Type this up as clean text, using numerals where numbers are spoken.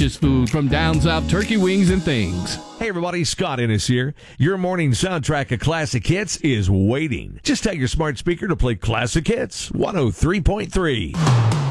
delicious food from down south, turkey wings and things. Hey everybody, Scott Ennis here. Your morning soundtrack of classic hits is waiting. Just tell your smart speaker to play Classic Hits 103.3.